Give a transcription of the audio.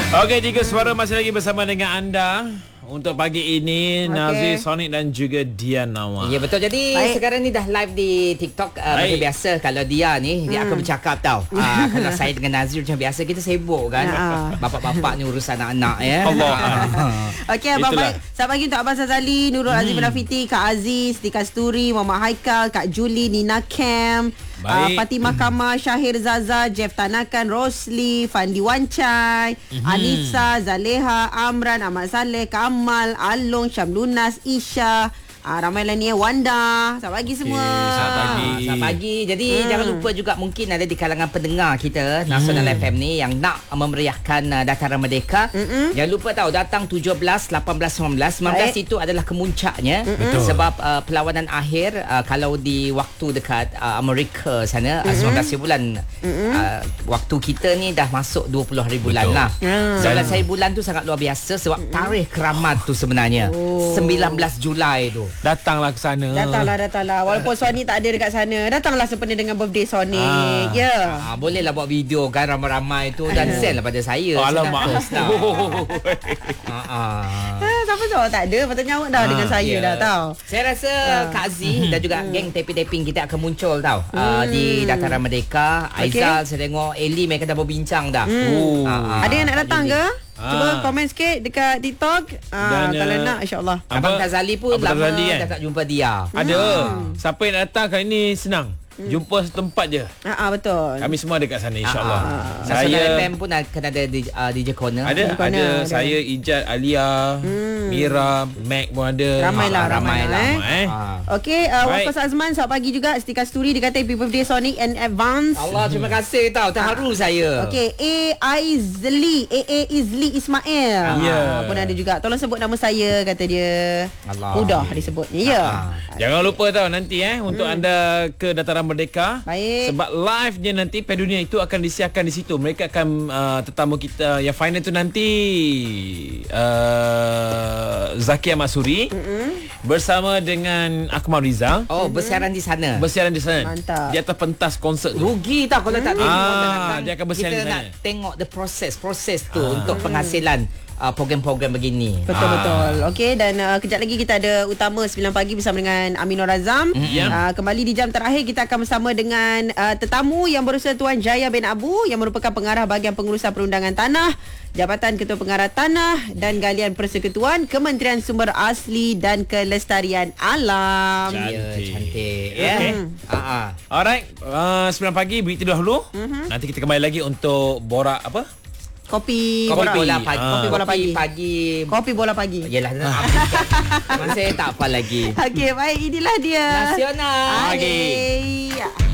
Okey, Tiga Suara masih lagi bersama dengan anda untuk pagi ini. Nazir, Sonic dan juga Dian Nawar. Ya, betul. Jadi sekarang ni dah live di TikTok. Macam biasa kalau dia ni dia akan bercakap tau. Kalau saya dengan Nazir macam biasa kita sibuk kan. Bapak-bapak ni urus anak-anak ya. Allah. Okey, abang baik. Selamat pagi untuk Abang Sazali, Nurul Azim Rafiti, Kak Aziz, Tika Kasturi, Muhammad Haikal, Kak Julie, Nina Cam, Fatimah Kamal, Syahir Zaza, Jeff Tanakan, Rosli, Fandi Wancai, Anissa, Zaleha, Amran, Ahmad Saleh, Kamal, Along, Syamlunas, Isha, ramai lah ni Wanda. Selamat pagi semua. Selamat pagi. Jadi jangan lupa juga mungkin ada di kalangan pendengar kita Nasional FM ni yang nak memeriahkan Dataran Merdeka. Jangan lupa tahu datang 17, 18, 19. 19 itu adalah kemuncaknya. Sebab perlawanan akhir kalau di waktu dekat Amerika sana 19 bulan. Waktu kita ni dah masuk 20 hari bulan lah. 19 hari bulan tu sangat luar biasa sebab tarikh keramat tu sebenarnya 19 Julai tu. Datanglah ke sana. Datanglah. Walaupun Sonic tak ada dekat sana, datanglah sempena dengan birthday Sonic. Bolehlah buat video kan ramai-ramai tu dan send lah pada saya. Alamak. Siapa tak ada. Patutnya awak dah dengan saya dah tahu. Saya rasa Kak Aziz dan juga geng taping-taping kita akan muncul tau di Dataran Merdeka. Aizal, saya tengok Eli mereka dah berbincang dah. Ada yang nak datang ke? Cuba komen sikit dekat TikTok. Kalau nak, insyaAllah. Abang Tazali pun lama dah tak jumpa dia. Ada. Siapa yang nak datang kali ni senang. Jumpa setempat je. Betul. Kami semua dekat sana, insyaAllah. Saya FM pun akan ada DJ Corner. Ada. Saya, Ijat, Alia, Mira, Mac pun ada. Ramai lah. Okey, Wakas Azman, selamat pagi juga. Siti Kasturi, dia kata happy birthday Sonic in advance. Allah, terima kasih tau. Terharu saya. Okey, AA Izli Ismail. Pun ada juga. Tolong sebut nama saya, kata dia. Allah. Mudah disebutnya. Jangan lupa tau nanti untuk anda ke Dataran Merdeka. Baik. Sebab live-nya nanti Piala Dunia itu akan disiarkan di situ. Mereka akan tetamu kita yang final tu nanti Zaki Ahmad Suri bersama dengan Akmal Rizal. Bersiaran di sana. Mantap. Di atas pentas konsert tu. Rugi tak kalau tak dia akan bersiaran di kita sana. nak tengok the proses tu untuk penghasilan program-program begini. Betul. Okey, dan kejap lagi kita ada Utama 9 pagi bersama dengan Aminur Azam. Kembali di jam terakhir kita akan bersama dengan tetamu yang berusaha Tuan Jaya bin Abu yang merupakan pengarah bahagian pengurusan perundangan tanah, Jabatan Ketua Pengarah Tanah dan Galian Persekutuan Kementerian Sumber Asli dan Kelestarian Alam. Cantik. Alright, 9 pagi berita dahulu. Nanti kita kembali lagi untuk borak apa? Kopi bola pagi. Yalah, masih tak apa lagi. Okey, baik, inilah dia Nasional. Pagi.